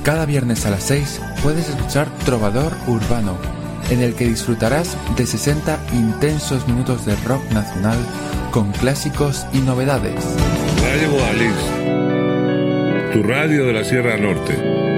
Cada viernes a las 6 puedes escuchar Trovador Urbano, en el que disfrutarás de 60 intensos minutos de rock nacional con clásicos y novedades. Radio Guadalix, tu radio de la Sierra Norte.